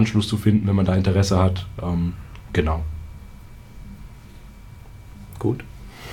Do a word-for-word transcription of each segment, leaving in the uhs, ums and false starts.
Anschluss zu finden, wenn man da Interesse hat. Ähm, genau. Gut.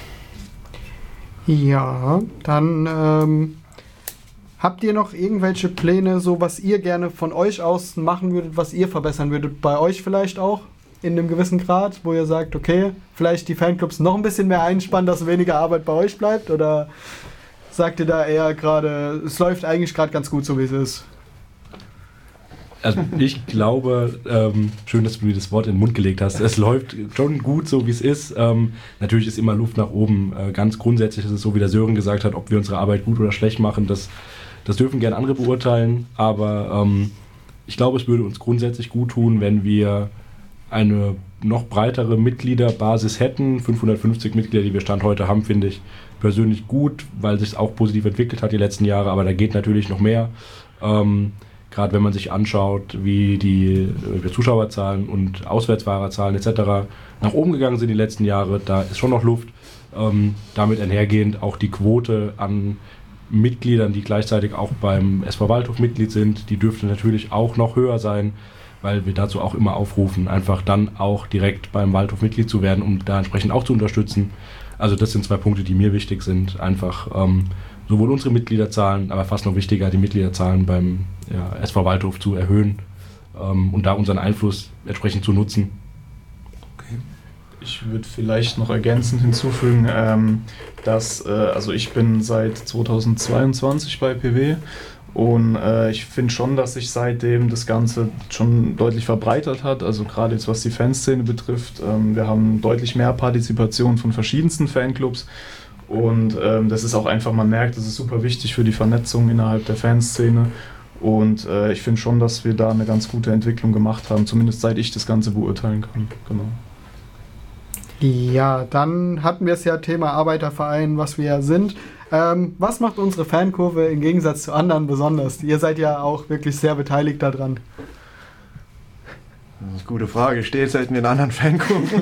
Ja, dann ähm, habt ihr noch irgendwelche Pläne, so was ihr gerne von euch aus machen würdet, was ihr verbessern würdet, bei euch vielleicht auch in einem gewissen Grad, wo ihr sagt, okay, vielleicht die Fanclubs noch ein bisschen mehr einspannen, dass weniger Arbeit bei euch bleibt, oder sagt ihr da eher gerade, es läuft eigentlich gerade ganz gut, so wie es ist? Also ich glaube, ähm, schön, dass du mir das Wort in den Mund gelegt hast, es läuft schon gut, so wie es ist. Ähm, natürlich ist immer Luft nach oben. Äh, ganz grundsätzlich ist es so, wie der Sören gesagt hat, ob wir unsere Arbeit gut oder schlecht machen, das, das dürfen gerne andere beurteilen. Aber ähm, ich glaube, es würde uns grundsätzlich gut tun, wenn wir eine noch breitere Mitgliederbasis hätten. fünfhundertfünfzig Mitglieder, die wir Stand heute haben, finde ich persönlich gut, weil sich es auch positiv entwickelt hat die letzten Jahre. Aber da geht natürlich noch mehr. Ähm, Gerade wenn man sich anschaut, wie die äh, Zuschauerzahlen und Auswärtsfahrerzahlen et cetera nach oben gegangen sind die letzten Jahre, da ist schon noch Luft. Ähm, damit einhergehend auch die Quote an Mitgliedern, die gleichzeitig auch beim S V Waldhof Mitglied sind, die dürfte natürlich auch noch höher sein, weil wir dazu auch immer aufrufen, einfach dann auch direkt beim Waldhof Mitglied zu werden, um da entsprechend auch zu unterstützen. Also das sind zwei Punkte, die mir wichtig sind, einfach ähm, sowohl unsere Mitgliederzahlen, aber fast noch wichtiger, die Mitgliederzahlen beim ja, S V Waldhof zu erhöhen ähm, und da unseren Einfluss entsprechend zu nutzen. Okay. Ich würde vielleicht noch ergänzend hinzufügen, ähm, dass, äh, also ich bin seit zweitausendzweiundzwanzig bei P W und äh, ich finde schon, dass sich seitdem das Ganze schon deutlich verbreitert hat, also gerade jetzt was die Fanszene betrifft. Ähm, wir haben deutlich mehr Partizipation von verschiedensten Fanclubs. Und ähm, das ist auch einfach, man merkt, das ist super wichtig für die Vernetzung innerhalb der Fanszene. Und äh, ich finde schon, dass wir da eine ganz gute Entwicklung gemacht haben, zumindest seit ich das Ganze beurteilen kann. Genau. Ja, dann hatten wir es ja Thema Arbeiterverein, was wir ja sind. Ähm, was macht unsere Fankurve im Gegensatz zu anderen besonders? Ihr seid ja auch wirklich sehr beteiligt daran. Das ist eine gute Frage. Ich stehe jetzt seit mir in anderen Fankurven.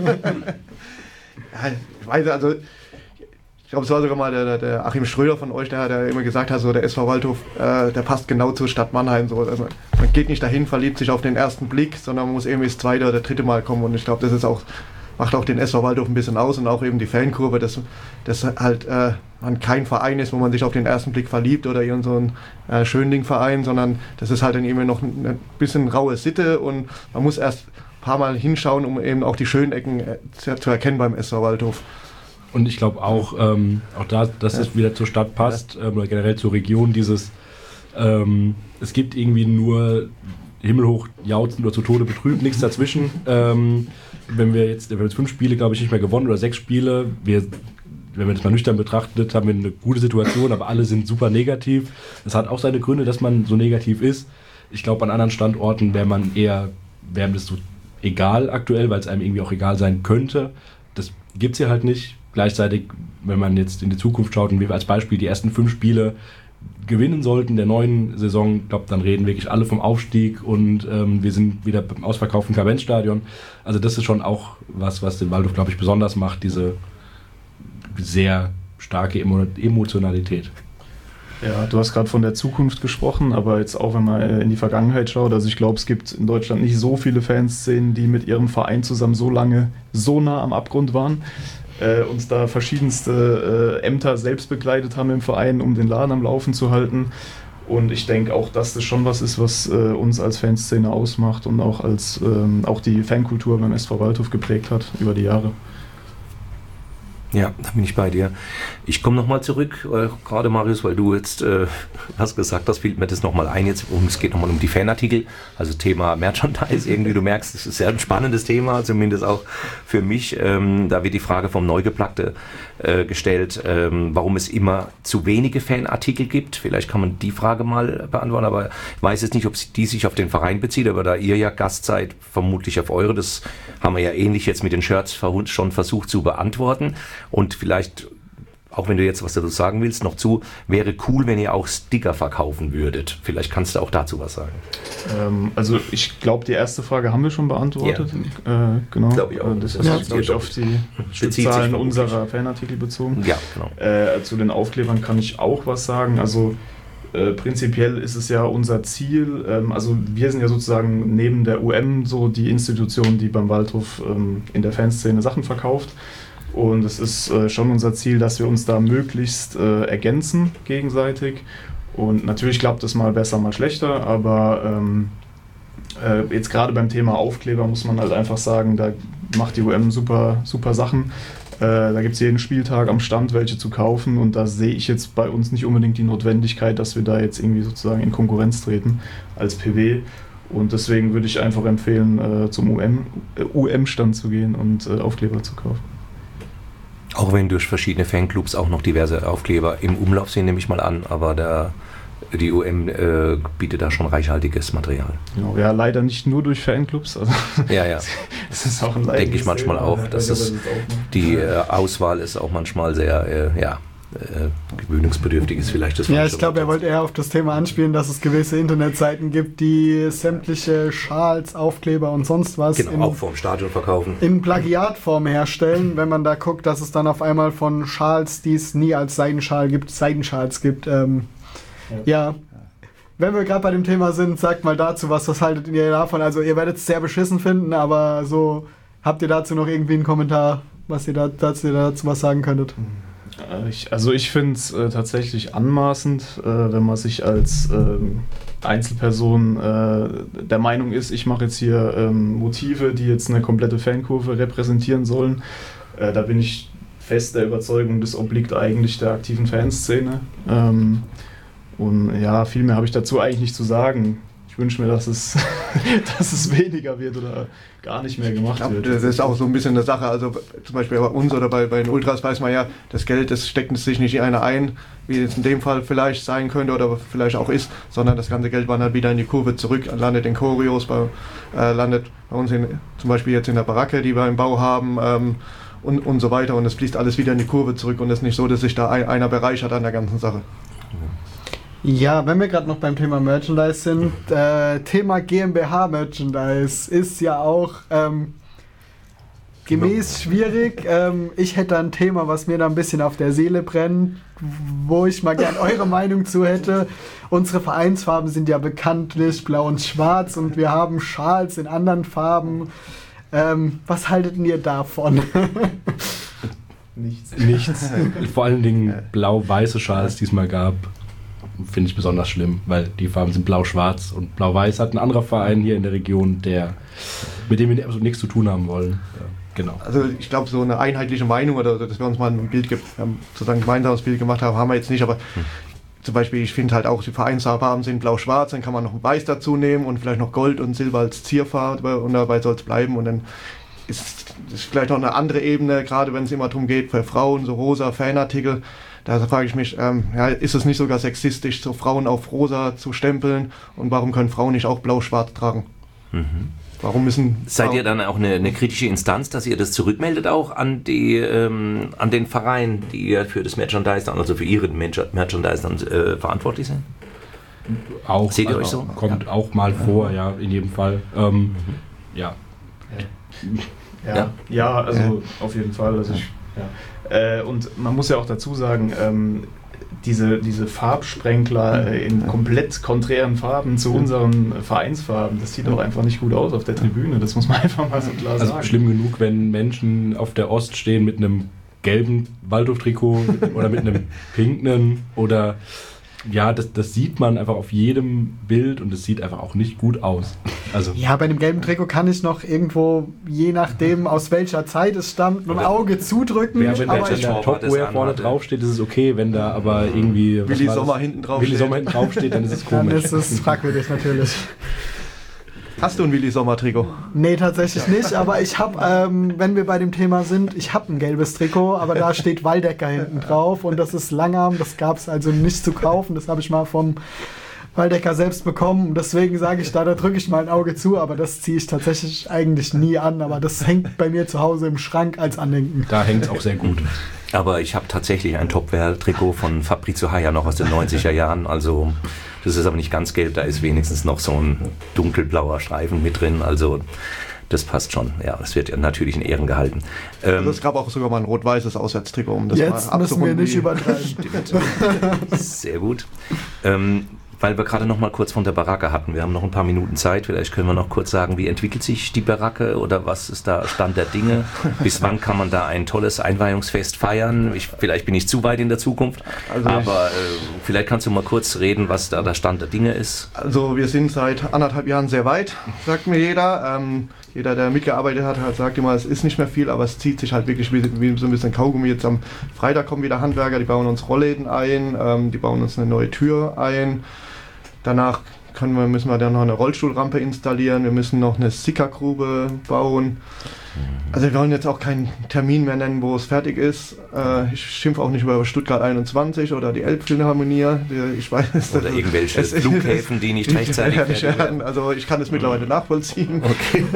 Ja, ich weiß, also ich glaube, es war sogar mal der, der Achim Schröder von euch, der, der immer gesagt hat, so der S V Waldhof, äh, der passt genau zur Stadt Mannheim. So. Also man geht nicht dahin, verliebt sich auf den ersten Blick, sondern man muss irgendwie das zweite oder dritte Mal kommen. Und ich glaube, das ist auch, macht auch den S V Waldhof ein bisschen aus und auch eben die Fankurve, dass, dass halt äh, man kein Verein ist, wo man sich auf den ersten Blick verliebt oder irgend so ein äh, Schönling-Verein, sondern das ist halt dann eben noch ein, ein bisschen raue Sitte und man muss erst ein paar Mal hinschauen, um eben auch die schönen Ecken äh, zu, zu erkennen beim S V Waldhof. Und ich glaube auch, ähm, auch da, dass ja. es wieder zur Stadt passt, ähm, oder generell zur Region, dieses, ähm, es gibt irgendwie nur himmelhoch jauzen oder zu Tode betrübt, nichts dazwischen. Ähm, wenn wir jetzt, wir haben jetzt fünf Spiele, glaube ich, nicht mehr gewonnen oder sechs Spiele, wir, wenn man das mal nüchtern betrachtet, haben wir eine gute Situation, aber alle sind super negativ. Das hat auch seine Gründe, dass man so negativ ist. Ich glaube, an anderen Standorten wäre man eher, wäre das so egal aktuell, weil es einem irgendwie auch egal sein könnte. Das gibt es hier halt nicht. Gleichzeitig, wenn man jetzt in die Zukunft schaut und wir als Beispiel die ersten fünf Spiele gewinnen sollten in der neuen Saison, ich glaube, dann reden wirklich alle vom Aufstieg und ähm, wir sind wieder beim ausverkauften Kavenzstadion. Also das ist schon auch was, was den Waldhof, glaube ich, besonders macht, diese sehr starke Emo- Emotionalität. Ja, du hast gerade von der Zukunft gesprochen, aber jetzt auch, wenn man in die Vergangenheit schaut, also ich glaube, es gibt in Deutschland nicht so viele Fanszenen, die mit ihrem Verein zusammen so lange so nah am Abgrund waren. Äh, uns da verschiedenste äh, Ämter selbst begleitet haben im Verein, um den Laden am Laufen zu halten. Und ich denke auch, dass das schon was ist, was äh, uns als Fanszene ausmacht und auch als ähm, auch die Fankultur beim S V Waldhof geprägt hat über die Jahre. Ja, da bin ich bei dir. Ich komme nochmal zurück, äh, gerade Marius, weil du jetzt äh, hast gesagt, das fiel mir das nochmal ein jetzt, um, es geht nochmal um die Fanartikel, also Thema Merchandise irgendwie, du merkst, das ist sehr ein spannendes Thema, zumindest auch für mich. Ähm, da wird die Frage vom Neugeplackte äh, gestellt, ähm, warum es immer zu wenige Fanartikel gibt. Vielleicht kann man die Frage mal beantworten, aber ich weiß jetzt nicht, ob die sich auf den Verein bezieht, aber da ihr ja Gast seid, vermutlich auf eure, das haben wir ja ähnlich jetzt mit den Shirts schon versucht zu beantworten. Und vielleicht, auch wenn du jetzt was dazu sagen willst, noch zu, wäre cool, wenn ihr auch Sticker verkaufen würdet. Vielleicht kannst du auch dazu was sagen. Ähm, also ich glaube, die erste Frage haben wir schon beantwortet. Ja. Äh, genau. Glaube ich auch. Das ist, ja, glaube ich, auf die Stückzahlen unserer Fanartikel bezogen. Ja, genau. Äh, zu den Aufklebern kann ich auch was sagen. Also äh, prinzipiell ist es ja unser Ziel, ähm, also wir sind ja sozusagen neben der U M so die Institution, die beim Waldhof ähm, in der Fanszene Sachen verkauft. Und es ist äh, schon unser Ziel, dass wir uns da möglichst äh, ergänzen gegenseitig. Und natürlich klappt es mal besser, mal schlechter, aber ähm, äh, jetzt gerade beim Thema Aufkleber muss man halt einfach sagen, da macht die U M super, super Sachen. Äh, da gibt es jeden Spieltag am Stand welche zu kaufen und da sehe ich jetzt bei uns nicht unbedingt die Notwendigkeit, dass wir da jetzt irgendwie sozusagen in Konkurrenz treten als P W. Und deswegen würde ich einfach empfehlen, äh, zum U M, äh, U M-Stand zu gehen und äh, Aufkleber zu kaufen. Auch wenn durch verschiedene Fanclubs auch noch diverse Aufkleber im Umlauf sind, nehme ich mal an, aber der, die U M äh, bietet da schon reichhaltiges Material. Genau, ja, leider nicht nur durch Fanclubs. Also ja, ja. Das ist auch ein Denke ich manchmal auch, Thema, dass es, die äh, Auswahl ist auch manchmal sehr, äh, ja, äh, gewöhnungsbedürftig ist vielleicht das Ja, falsche ich glaube, er Wort. wollte eher auf das Thema anspielen, dass es gewisse Internetseiten gibt, die sämtliche Schals, Aufkleber und sonst was Genau, in, auch vorm Stadion verkaufen. in Plagiatform herstellen. Wenn man da guckt, dass es dann auf einmal von Schals, die es nie als Seidenschal gibt, Seidenschals gibt. Ähm, ja. ja. Wenn wir gerade bei dem Thema sind, sagt mal dazu was, was haltet ihr davon? Also ihr werdet es sehr beschissen finden, aber so, habt ihr dazu noch irgendwie einen Kommentar, was ihr da, dazu, dazu was sagen könntet? Ich, also ich finde es äh, tatsächlich anmaßend, äh, wenn man sich als ähm, Einzelperson äh, der Meinung ist, ich mache jetzt hier ähm, Motive, die jetzt eine komplette Fankurve repräsentieren sollen. Äh, da bin ich fest der Überzeugung, das obliegt eigentlich der aktiven Fanszene. Ähm, und ja, viel mehr habe ich dazu eigentlich nicht zu sagen. Ich wünsche mir, dass es, dass es weniger wird oder gar nicht mehr gemacht Ja, wird. das ist auch so ein bisschen eine Sache. Also zum Beispiel bei uns oder bei, bei den Ultras weiß man ja, das Geld, das steckt sich nicht in einer ein, wie es in dem Fall vielleicht sein könnte oder vielleicht auch ist, sondern das ganze Geld wandert wieder in die Kurve zurück, landet in Choreos, bei, äh, landet bei uns in, zum Beispiel jetzt in der Baracke, die wir im Bau haben, ähm, und, und so weiter. Und es fließt alles wieder in die Kurve zurück und es ist nicht so, dass sich da ein, einer bereichert an der ganzen Sache. Ja, wenn wir gerade noch beim Thema Merchandise sind, äh, Thema GmbH-Merchandise ist ja auch ähm, gemäß schwierig. Ähm, ich hätte ein Thema, was mir da ein bisschen auf der Seele brennt, wo ich mal gern eure Meinung zu hätte. Unsere Vereinsfarben sind ja bekanntlich blau und schwarz und wir haben Schals in anderen Farben. Ähm, was haltet ihr davon? Nichts. Nichts. Vor allen Dingen blau-weiße Schals, die es mal gab, finde ich besonders schlimm, weil die Farben sind blau-schwarz und blau-weiß hat ein anderer Verein hier in der Region, der mit dem wir absolut nichts zu tun haben wollen. Ja, genau. Also ich glaube, so eine einheitliche Meinung oder so, dass wir uns mal ein Bild, ge- ähm, sozusagen gemeinsames Bild gemacht haben, haben wir jetzt nicht, aber hm. zum Beispiel, ich finde halt auch, die Vereinsfarben sind blau-schwarz, dann kann man noch ein Weiß dazu nehmen und vielleicht noch Gold und Silber als Zierfarbe und dabei soll es bleiben und dann ist das vielleicht noch eine andere Ebene, gerade wenn es immer darum geht, für Frauen, so rosa Fanartikel. Da frage ich mich, ähm, ja, ist es nicht sogar sexistisch, so Frauen auf rosa zu stempeln und warum können Frauen nicht auch blau-schwarz tragen? Mhm. Warum müssen Seid Frauen ihr dann auch eine, eine kritische Instanz, dass ihr das zurückmeldet auch an die ähm, an den Verein, die ihr für das Merchandise, dann, also für ihren Merchandise dann äh, verantwortlich sind? Auch, Seht ihr also euch so? Kommt ja. auch mal vor, ja, in jedem Fall. Ähm, mhm. Ja. Ja, ja, ja, also ja. auf jeden Fall. Also ich, ja. Äh, und man muss ja auch dazu sagen, ähm, diese, diese Farbsprenkler äh, in komplett konträren Farben zu unseren Vereinsfarben, das sieht auch einfach nicht gut aus auf der Tribüne. Das muss man einfach mal so klar also sagen. Also schlimm genug, wenn Menschen auf der Ost stehen mit einem gelben Waldhof-Trikot oder mit einem pinken oder ja, das, das sieht man einfach auf jedem Bild und es sieht einfach auch nicht gut aus. Also ja, bei dem gelben Trikot kann ich noch irgendwo, je nachdem aus welcher Zeit es stammt, ein Auge zudrücken. Ja, wenn aber da ich, der Topwear vorne drauf steht, ist es okay. Wenn da aber irgendwie Willi Sommer hinten drauf Willi Sommer hinten drauf steht, dann ist es komisch. Dann ist es fragwürdig natürlich. Hast du ein Willi Sommer Trikot? Nee, tatsächlich nicht, aber ich habe, ähm, wenn wir bei dem Thema sind, ich habe ein gelbes Trikot, aber da steht Waldecker hinten drauf und das ist Langarm, das gab es also nicht zu kaufen, das habe ich mal vom Waldecker selbst bekommen, deswegen sage ich da, da drücke ich mal ein Auge zu, aber das ziehe ich tatsächlich eigentlich nie an, aber das hängt bei mir zu Hause im Schrank als Andenken. Da hängt es auch sehr gut. Aber ich habe tatsächlich ein Topwear-Trikot von Fabrizio Haya noch aus den neunziger Jahren, also das ist aber nicht ganz gelb, da ist wenigstens noch so ein dunkelblauer Streifen mit drin, also Das passt schon, ja, das wird ja natürlich in Ehren gehalten. Ähm, Also es gab auch sogar mal ein rot-weißes Auswärtstrikot, um das Jetzt mal müssen wir abzurunden. nicht wie- übertreiben. Sehr gut. Ähm, weil wir gerade noch mal kurz von der Baracke hatten, wir haben noch ein paar Minuten Zeit, vielleicht können wir noch kurz sagen, wie entwickelt sich die Baracke oder was ist da Stand der Dinge? Bis wann kann man da ein tolles Einweihungsfest feiern? Ich, vielleicht bin ich zu weit in der Zukunft, Also aber äh, vielleicht kannst du mal kurz reden, was da der Stand der Dinge ist. Also wir sind seit anderthalb Jahren sehr weit, sagt mir jeder. Ähm, jeder, der mitgearbeitet hat, hat sagt immer, es ist nicht mehr viel, aber es zieht sich halt wirklich wie, wie so ein bisschen Kaugummi. Jetzt am Freitag kommen wieder Handwerker, die bauen uns Rollläden ein, ähm, die bauen uns eine neue Tür ein. Danach können wir, müssen wir dann noch eine Rollstuhlrampe installieren, wir müssen noch eine Sickergrube bauen. Also wir wollen jetzt auch keinen Termin mehr nennen, wo es fertig ist. Äh, ich schimpfe auch nicht über Stuttgart einundzwanzig oder die Elbphilharmonie. Ich weiß, Oder das- irgendwelche es- Flughäfen, die nicht rechtzeitig fertig fertig werden. werden. Also ich kann es mittlerweile nachvollziehen. Okay.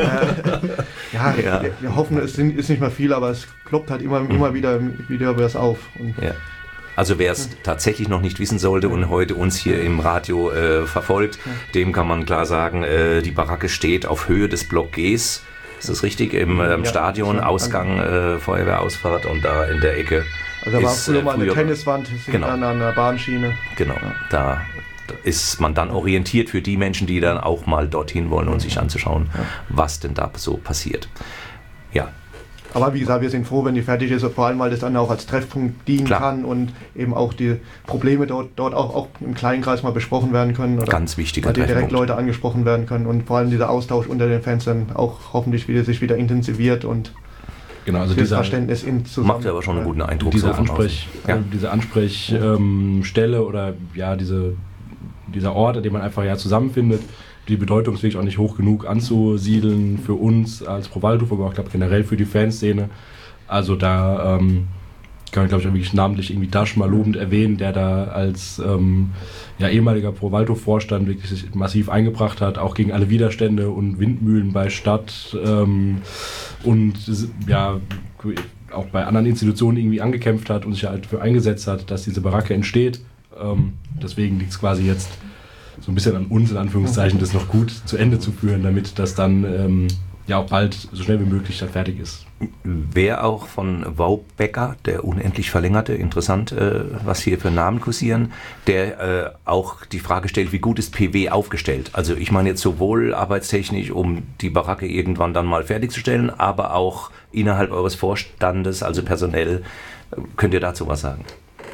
Äh, ja, Ja. Wir, wir hoffen, es sind, ist nicht mehr viel, aber es kloppt halt immer, immer wieder, wieder was auf. Und Ja. Also wer es tatsächlich noch nicht wissen sollte und heute uns hier im Radio äh, verfolgt, dem kann man klar sagen, äh, die Baracke steht auf Höhe des Block Gs. Ist das richtig? Im ähm, Ja, Stadion, ja. Ausgang, äh, Feuerwehrausfahrt und da in der Ecke. also da war ist, früher äh, mal eine früher- Tenniswand, sind Genau. dann an der Bahnschiene. Genau, da, da ist man dann orientiert für die Menschen, die dann auch mal dorthin wollen und sich anzuschauen, was denn da so passiert. Ja, Aber wie gesagt, wir sind froh, wenn die fertig ist, vor allem weil das dann auch als Treffpunkt dienen Klar. kann und eben auch die Probleme dort, dort auch, auch im kleinen Kreis mal besprochen werden können. Oder ganz wichtiger weil die direkt Treffpunkt. Leute angesprochen werden können und vor allem dieser Austausch unter den Fans dann auch hoffentlich wieder, sich wieder intensiviert und Genau, also das dieser, Verständnis in zusammen. Macht ja aber schon einen guten Eindruck. diese so von Ansprech, außen. Ja. äh, diese Ansprechstelle ähm, Stelle oder ja, diese, dieser Ort, an dem man einfach ja zusammenfindet, die Bedeutung ist wirklich auch nicht hoch genug anzusiedeln für uns als Pro Waldhof, aber auch glaub, generell für die Fanszene. Also da ähm, kann man, glaube ich, auch wirklich namentlich irgendwie Dasch mal lobend erwähnen, der da als ähm, ja, ehemaliger Pro Waldhof-Vorstand wirklich sich massiv eingebracht hat, auch gegen alle Widerstände und Windmühlen bei Stadt ähm, und ja, auch bei anderen Institutionen irgendwie angekämpft hat und sich halt dafür eingesetzt hat, dass diese Baracke entsteht. Ähm, deswegen liegt es quasi jetzt so ein bisschen an uns, in Anführungszeichen, das noch gut zu Ende zu führen, damit das dann ähm, ja auch bald so schnell wie möglich dann fertig ist. Wer auch von Waubecker, der unendlich Verlängerte, interessant, äh, was hier für Namen kursieren, der äh, auch die Frage stellt, wie gut ist P W aufgestellt? Also ich meine jetzt sowohl arbeitstechnisch, um die Baracke irgendwann dann mal fertigzustellen, aber auch innerhalb eures Vorstandes, also personell. Könnt ihr dazu was sagen?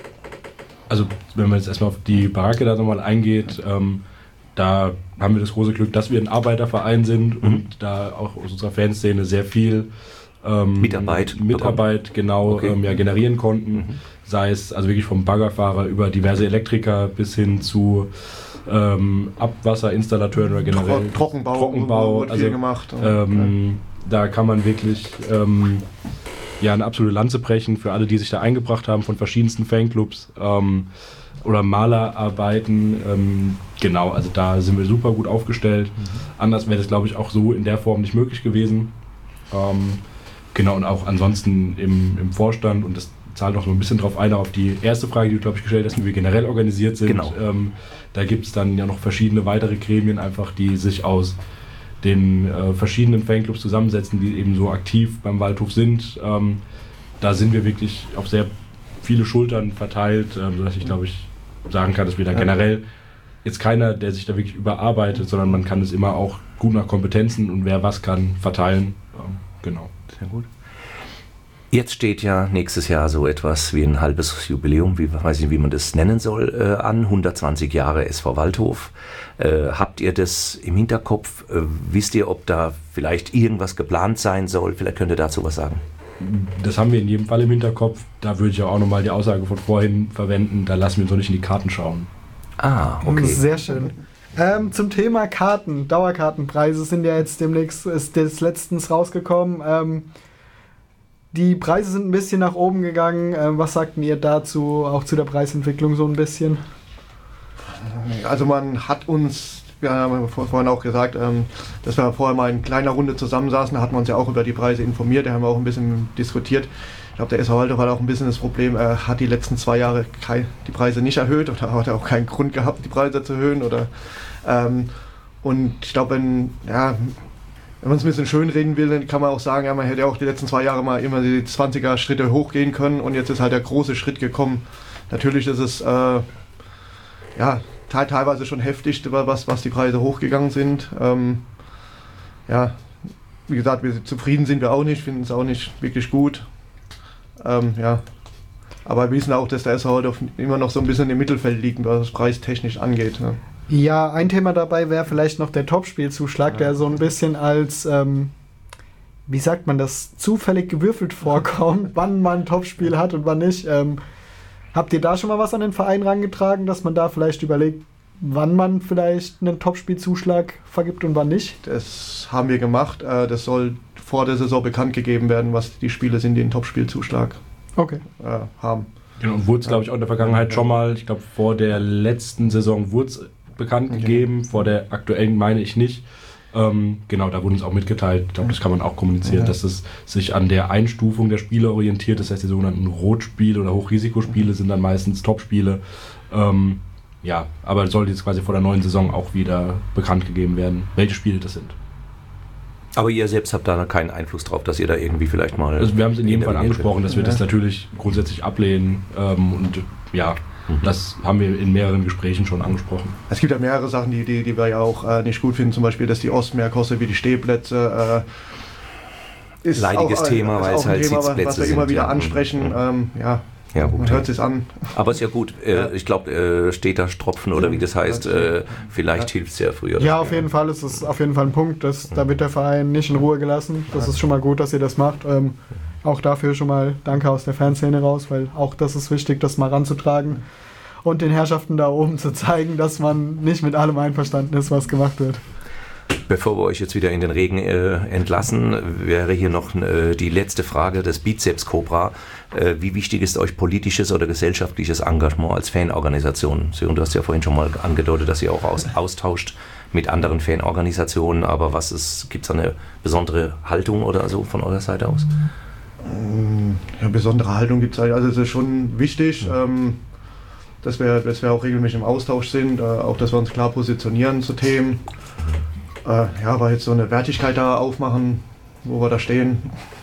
Also wenn man jetzt erstmal auf die Baracke da nochmal eingeht, ähm, da haben wir das große Glück, dass wir ein Arbeiterverein sind Mhm. und da auch aus unserer Fanszene sehr viel ähm, Mitarbeit Mitarbeit genau Okay. ähm, ja, generieren konnten. Mhm. Sei es also wirklich vom Baggerfahrer über diverse Elektriker bis hin zu ähm, Abwasserinstallateuren oder generell Tro- Trockenbau, Trockenbau, wurde also viel gemacht. ähm, da kann man wirklich ähm, ja, eine absolute Lanze brechen für alle, die sich da eingebracht haben von verschiedensten Fanclubs ähm, oder Malerarbeiten. Ähm, genau, also da sind wir super gut aufgestellt. Mhm. Anders wäre das, glaube ich, auch so in der Form nicht möglich gewesen. Ähm, genau, und auch ansonsten im, im Vorstand, und das zahlt noch so ein bisschen drauf ein, auf die erste Frage, die du, glaube ich, gestellt hast, wie wir generell organisiert sind. Genau. Ähm, da gibt es dann ja noch verschiedene weitere Gremien, einfach, die sich aus den äh, verschiedenen Fanclubs zusammensetzen, die eben so aktiv beim Waldhof sind. Ähm, da sind wir wirklich auf sehr viele Schultern verteilt, ähm, sodass ich, glaube ich, sagen kann, dass wir da Ja. generell jetzt keiner, der sich da wirklich überarbeitet, sondern man kann es immer auch gut nach Kompetenzen und wer was kann, verteilen. Ähm, genau. Sehr gut. Jetzt steht ja nächstes Jahr so etwas wie ein halbes Jubiläum, wie weiß nicht, wie man das nennen soll, äh, an. hundertzwanzig Jahre S V Waldhof. Äh, habt ihr das im Hinterkopf? Äh, wisst ihr, ob da vielleicht irgendwas geplant sein soll? Vielleicht könnt ihr dazu was sagen. Das haben wir in jedem Fall im Hinterkopf. Da würde ich auch nochmal die Aussage von vorhin verwenden, da lassen wir uns noch nicht in die Karten schauen. Ah, okay. Sehr schön. Ähm, zum Thema Karten, Dauerkartenpreise sind ja jetzt demnächst, ist das letztens rausgekommen. Ähm, die Preise sind ein bisschen nach oben gegangen. Ähm, was sagten ihr dazu, auch zu der Preisentwicklung so ein bisschen? Also man hat uns, wir haben vor- vorhin auch gesagt, ähm, dass wir vorher mal in kleiner Runde zusammensaßen, da hatten wir uns ja auch über die Preise informiert, da haben wir auch ein bisschen diskutiert. Ich glaube, der S V Waldhof hat auch ein bisschen das Problem, er hat die letzten zwei Jahre kei- die Preise nicht erhöht oder hat auch keinen Grund gehabt, die Preise zu erhöhen. Oder, ähm, und ich glaube, wenn, ja, wenn man es ein bisschen schön reden will, dann kann man auch sagen, ja, man hätte auch die letzten zwei Jahre mal immer die zwanziger Schritte hochgehen können und jetzt ist halt der große Schritt gekommen. Natürlich ist es äh, ja, teilweise schon heftig, was, was die Preise hochgegangen sind. Ähm, ja, wie gesagt, wir zufrieden sind wir auch nicht, finden es auch nicht wirklich gut. Ähm, ja. Aber wir wissen auch, dass der S V Waldhof immer noch so ein bisschen im Mittelfeld liegt, was das preistechnisch angeht. Ne? Ja, ein Thema dabei wäre vielleicht noch der Topspielzuschlag, ja. der so ein bisschen als, ähm, wie sagt man das, zufällig gewürfelt vorkommt, wann man ein Topspiel hat und wann nicht. Ähm, habt ihr da schon mal was an den Verein rangetragen, dass man da vielleicht überlegt, wann man vielleicht einen Topspielzuschlag vergibt und wann nicht? Das haben wir gemacht. Das soll vor der Saison bekannt gegeben werden, was die Spiele sind, die einen Topspielzuschlag okay. äh, haben. Genau, und wurde es, glaube ich, auch in der Vergangenheit schon mal, ich glaube, vor der letzten Saison wurde es bekannt okay. gegeben, vor der aktuellen meine ich nicht. Ähm, genau, da wurde uns auch mitgeteilt, ich glaube, das kann man auch kommunizieren, ja. dass es sich an der Einstufung der Spiele orientiert, das heißt, die sogenannten Rotspiele oder Hochrisikospiele sind dann meistens Topspiele. Ähm, ja, aber sollte jetzt quasi vor der neuen Saison auch wieder bekannt gegeben werden, welche Spiele das sind. Aber ihr selbst habt da keinen Einfluss drauf, dass ihr da irgendwie vielleicht mal... Also wir haben es in jedem Fall angesprochen, dass wir ja. das natürlich grundsätzlich ablehnen ähm, und ja, mhm. das haben wir in mehreren Gesprächen schon angesprochen. Es gibt ja mehrere Sachen, die, die, die wir ja auch äh, nicht gut finden, zum Beispiel, dass die Ost mehr kostet wie die Stehplätze. Äh, ist leidiges auch, Thema, weil es halt Thema, Sitzplätze was wir immer sind, wieder ja. ansprechen. Ähm, ja. Ja, man hört es an. Aber ist ja gut. Äh, ja. Ich glaube, äh, steht da Stropfen oder wie das heißt, äh, vielleicht ja. hilft es ja früher. Ja, auf jeden Fall ist es auf jeden Fall ein Punkt. Dass, da wird der Verein nicht in Ruhe gelassen. Das ist schon mal gut, dass ihr das macht. Ähm, auch dafür schon mal danke aus der Fanszene raus, weil auch das ist wichtig, das mal ranzutragen und den Herrschaften da oben zu zeigen, dass man nicht mit allem einverstanden ist, was gemacht wird. Bevor wir euch jetzt wieder in den Regen äh, entlassen, wäre hier noch äh, die letzte Frage des Bizeps Cobra. Äh, wie wichtig ist euch politisches oder gesellschaftliches Engagement als Fanorganisation? Sören, du hast ja vorhin schon mal angedeutet, dass ihr auch aus, austauscht mit anderen Fanorganisationen, aber was ist, gibt es eine besondere Haltung oder so von eurer Seite aus? Ja, besondere Haltung gibt es halt, also es ist schon wichtig, ja. ähm, dass, wir, dass wir auch regelmäßig im Austausch sind, äh, auch dass wir uns klar positionieren zu Themen. Äh, ja, weil jetzt so eine Wertigkeit da aufmachen, wo wir da stehen.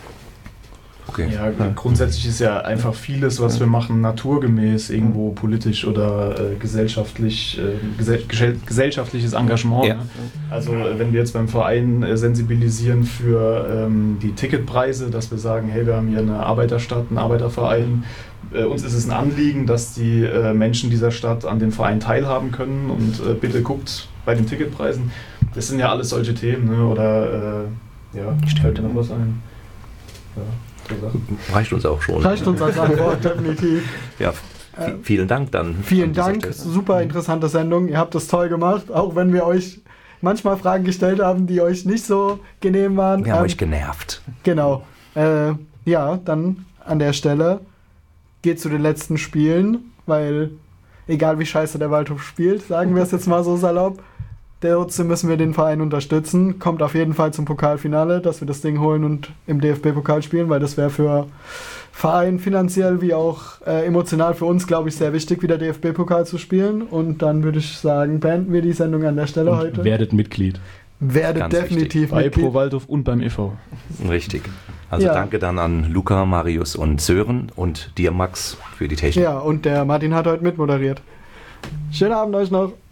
Okay. Ja, grundsätzlich ist ja einfach vieles, was wir machen, naturgemäß irgendwo politisch oder äh, gesellschaftlich, äh, gesell gesellschaftliches Engagement. Ja. Ne? Also wenn wir jetzt beim Verein äh, sensibilisieren für ähm, die Ticketpreise, dass wir sagen, hey, wir haben hier eine Arbeiterstadt, einen Arbeiterverein, äh, uns ist es ein Anliegen, dass die äh, Menschen dieser Stadt an dem Verein teilhaben können und äh, bitte guckt bei den Ticketpreisen. Das sind ja alles solche Themen, ne? Oder äh, ja, fällt mir noch was ein. Ja. Reicht uns auch schon. Reicht uns als Antwort, definitiv. Ja, v- vielen Dank dann. Vielen Dank, Stelle. Super interessante Sendung. Ihr habt das toll gemacht, auch wenn wir euch manchmal Fragen gestellt haben, die euch nicht so genehm waren. Wir haben ähm, euch genervt. Genau. Äh, ja, dann an der Stelle geht zu den letzten Spielen, weil egal wie scheiße der Waldhof spielt, sagen wir es jetzt mal so salopp, trotzdem müssen wir den Verein unterstützen. Kommt auf jeden Fall zum Pokalfinale, dass wir das Ding holen und im D F B-Pokal spielen, weil das wäre für Verein finanziell wie auch äh, emotional für uns, glaube ich, sehr wichtig, wieder D F B-Pokal zu spielen. Und dann würde ich sagen, beenden wir die Sendung an der Stelle und heute. Werdet Mitglied. Werdet Ganz definitiv bei Mitglied. Bei Pro Waldhof und beim E V. Richtig. Also ja. danke dann an Luca, Marius und Sören und dir, Max, für die Technik. Ja, und der Martin hat heute mitmoderiert. Schönen Abend euch noch.